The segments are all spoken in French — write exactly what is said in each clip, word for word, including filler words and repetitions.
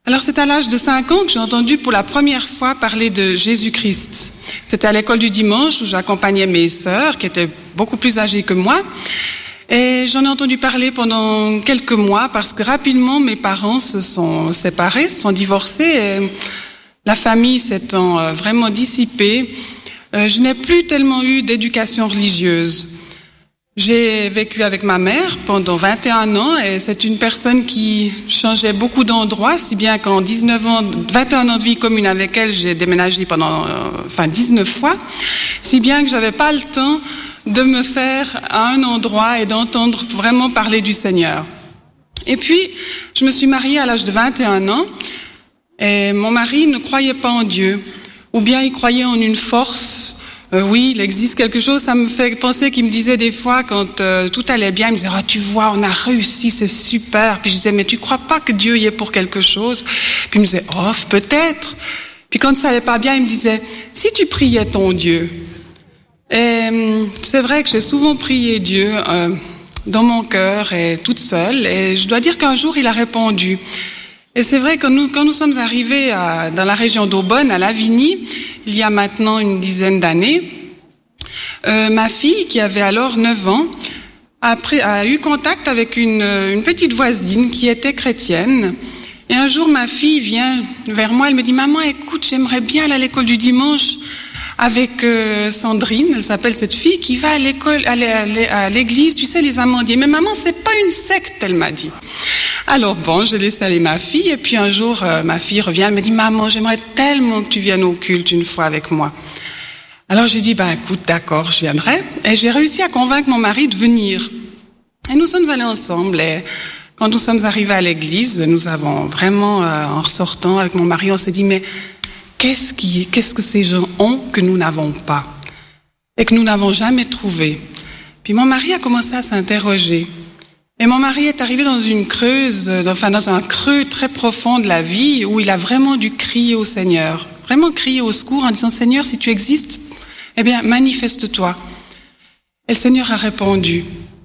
Alors c'est à l'âge de cinq ans que j'ai entendu pour la première fois parler de Jésus-Christ. C'était à l'école du dimanche où j'accompagnais mes sœurs qui étaient beaucoup plus âgées que moi. Et j'en ai entendu parler pendant quelques mois parce que rapidement mes parents se sont séparés, se sont divorcés. Et la famille s'étant vraiment dissipée, je n'ai plus tellement eu d'éducation religieuse. J'ai vécu avec ma mère pendant vingt et un ans et c'est une personne qui changeait beaucoup d'endroits, si bien qu'en dix-neuf ans, vingt et un ans de vie commune avec elle, j'ai déménagé pendant, euh, enfin dix-neuf fois, si bien que j'avais pas le temps de me faire à un endroit et d'entendre vraiment parler du Seigneur. Et puis, je me suis mariée à l'âge de vingt et un ans et mon mari ne croyait pas en Dieu, ou bien il croyait en une force. Euh, oui, il existe quelque chose, ça me fait penser qu'il me disait des fois quand euh, tout allait bien, il me disait ah, « tu vois, on a réussi, c'est super ». Puis je disais « mais tu crois pas que Dieu y est pour quelque chose ?» Puis il me disait « oh, peut-être ». Puis quand ça allait pas bien, il me disait « si tu priais ton Dieu ». Et c'est vrai que j'ai souvent prié Dieu euh, dans mon cœur et toute seule, et je dois dire qu'un jour il a répondu. Et c'est vrai que nous, quand nous sommes arrivés à, dans la région d'Aubonne, à Lavigny, il y a maintenant une dizaine d'années, euh, ma fille, qui avait alors neuf ans, a, pris, a eu contact avec une, une petite voisine qui était chrétienne. Et un jour, ma fille vient vers moi, elle me dit « Maman, écoute, j'aimerais bien aller à l'école du dimanche avec euh, Sandrine, elle s'appelle cette fille, qui va à l'école, à l'église, tu sais, les amandiers. Mais maman, c'est pas une secte, elle m'a dit. » Alors bon, j'ai laissé aller ma fille, et puis un jour, euh, ma fille revient, elle me dit « Maman, j'aimerais tellement que tu viennes au culte une fois avec moi. » Alors j'ai dit « Ben écoute, d'accord, je viendrai. » Et j'ai réussi à convaincre mon mari de venir. Et nous sommes allés ensemble, et quand nous sommes arrivés à l'église, nous avons vraiment, euh, en ressortant avec mon mari, on s'est dit « Mais qu'est-ce, qui, qu'est-ce que ces gens ont que nous n'avons pas et que nous n'avons jamais trouvé ?» Puis mon mari a commencé à s'interroger. Et mon mari est arrivé dans une creuse, enfin dans un creux très profond de la vie où il a vraiment dû crier au Seigneur, vraiment crier au secours en disant « Seigneur, si tu existes, eh bien manifeste-toi ». Et le Seigneur a répondu.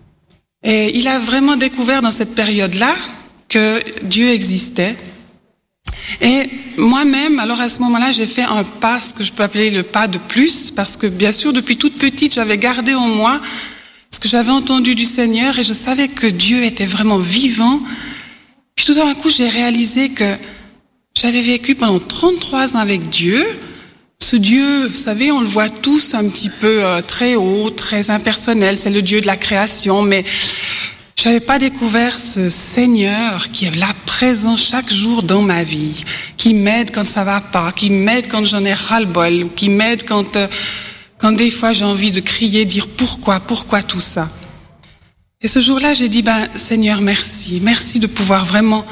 Et il a vraiment découvert dans cette période-là que Dieu existait. Et moi-même, alors à ce moment-là, j'ai fait un pas, ce que je peux appeler le pas de plus, parce que bien sûr, depuis toute petite, j'avais gardé en moi ce que j'avais entendu du Seigneur et je savais que Dieu était vraiment vivant. Puis tout d'un coup, j'ai réalisé que j'avais vécu pendant trente-trois ans avec Dieu. Ce Dieu, vous savez, on le voit tous un petit peu euh, très haut, très impersonnel, c'est le Dieu de la création, mais je n'avais pas découvert ce Seigneur qui est là présent chaque jour dans ma vie, qui m'aide quand ça va pas, qui m'aide quand j'en ai ras-le-bol, qui m'aide quand, euh, quand des fois j'ai envie de crier, dire pourquoi, pourquoi tout ça. Et ce jour-là, j'ai dit, ben Seigneur, merci, merci de pouvoir vraiment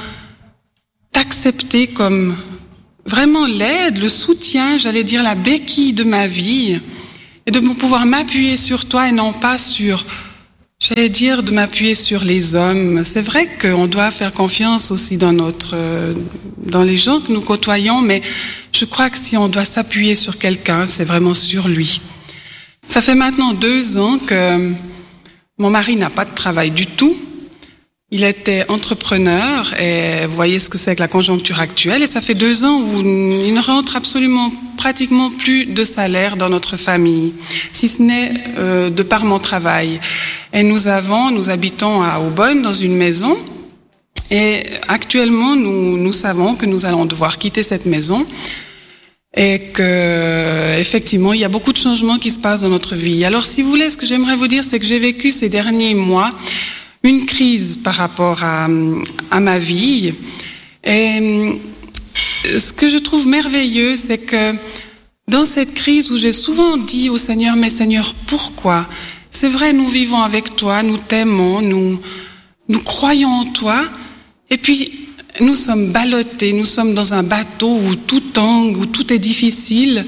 t'accepter comme vraiment l'aide, le soutien, j'allais dire la béquille de ma vie, et de pouvoir m'appuyer sur toi et non pas sur... J'allais dire de m'appuyer sur les hommes. C'est vrai qu'on doit faire confiance aussi dans notre, dans les gens que nous côtoyons, mais je crois que si on doit s'appuyer sur quelqu'un, c'est vraiment sur lui. Ça fait maintenant deux ans que mon mari n'a pas de travail du tout. Il était entrepreneur et vous voyez ce que c'est que la conjoncture actuelle. Et ça fait deux ans où il ne rentre absolument, pratiquement plus de salaire dans notre famille, si ce n'est euh, de par mon travail. Et nous avons, nous habitons à Aubonne dans une maison. Et actuellement, nous, nous savons que nous allons devoir quitter cette maison. Et que, effectivement, il y a beaucoup de changements qui se passent dans notre vie. Alors, si vous voulez, ce que j'aimerais vous dire, c'est que j'ai vécu ces derniers mois une crise par rapport à, à ma vie. Et ce que je trouve merveilleux, c'est que dans cette crise où j'ai souvent dit au Seigneur, mais Seigneur, pourquoi ? C'est vrai, nous vivons avec toi, nous t'aimons, nous, nous croyons en toi, et puis nous sommes ballottés, nous sommes dans un bateau où tout tangue, où tout est difficile.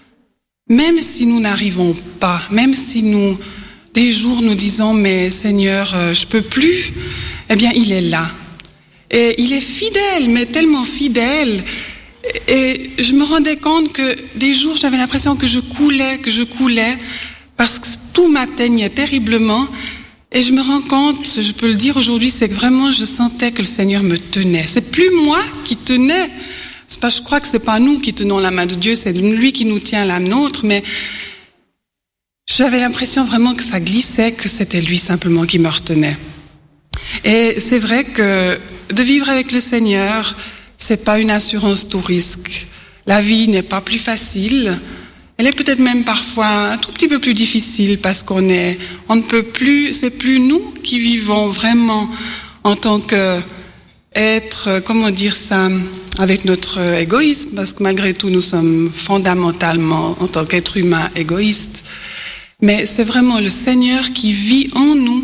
Même si nous n'arrivons pas, même si nous... Des jours, nous disons, mais Seigneur, euh, je peux plus. Eh bien, il est là. Et il est fidèle, mais tellement fidèle. Et, et je me rendais compte que des jours, j'avais l'impression que je coulais, que je coulais, parce que tout m'atteignait terriblement. Et je me rends compte, je peux le dire aujourd'hui, c'est que vraiment je sentais que le Seigneur me tenait. C'est plus moi qui tenais. C'est pas, je crois que c'est pas nous qui tenons la main de Dieu, c'est lui qui nous tient la nôtre, mais j'avais l'impression vraiment que ça glissait, que c'était lui simplement qui me retenait. Et c'est vrai que de vivre avec le Seigneur, c'est pas une assurance tout risque. La vie n'est pas plus facile. Elle est peut-être même parfois un tout petit peu plus difficile parce qu'on est, on ne peut plus, c'est plus nous qui vivons vraiment en tant qu'être, comment dire ça, avec notre égoïsme, parce que malgré tout nous sommes fondamentalement en tant qu'être humain égoïstes. Mais c'est vraiment le Seigneur qui vit en nous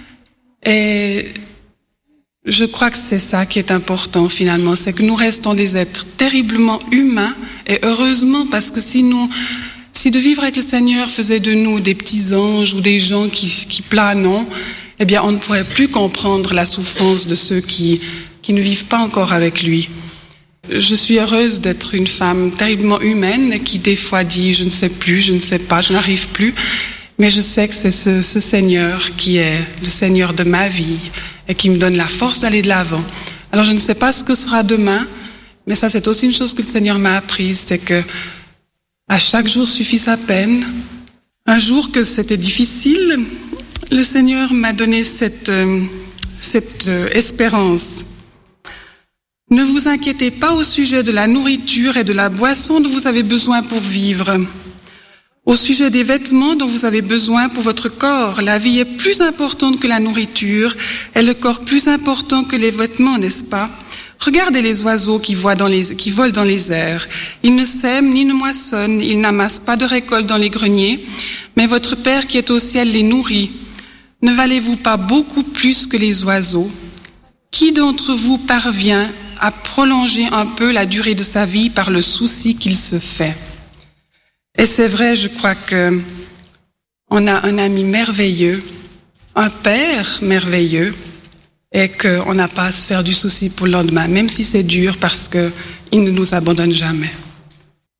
et je crois que c'est ça qui est important finalement, c'est que nous restons des êtres terriblement humains et heureusement parce que si nous, si de vivre avec le Seigneur faisait de nous des petits anges ou des gens qui, qui planent, eh bien on ne pourrait plus comprendre la souffrance de ceux qui, qui ne vivent pas encore avec lui. Je suis heureuse d'être une femme terriblement humaine qui des fois dit je ne sais plus, je ne sais pas, je n'arrive plus, mais je sais que c'est ce, ce Seigneur qui est le Seigneur de ma vie et qui me donne la force d'aller de l'avant. Alors je ne sais pas ce que sera demain, mais ça c'est aussi une chose que le Seigneur m'a apprise, c'est que à chaque jour suffit sa peine. Un jour que c'était difficile, le Seigneur m'a donné cette, euh, cette euh, espérance. Ne vous inquiétez pas au sujet de la nourriture et de la boisson dont vous avez besoin pour vivre. Au sujet des vêtements dont vous avez besoin pour votre corps, la vie est plus importante que la nourriture et le corps plus important que les vêtements, n'est-ce pas? Regardez les oiseaux qui, voient dans les, qui volent dans les airs. Ils ne sèment ni ne moissonnent, ils n'amassent pas de récolte dans les greniers, mais votre Père qui est au ciel les nourrit. Ne valez-vous pas beaucoup plus que les oiseaux? Qui d'entre vous parvient à prolonger un peu la durée de sa vie par le souci qu'il se fait? Et c'est vrai, je crois que on a un ami merveilleux, un père merveilleux, et qu'on n'a pas à se faire du souci pour le lendemain, même si c'est dur parce qu'il ne nous abandonne jamais.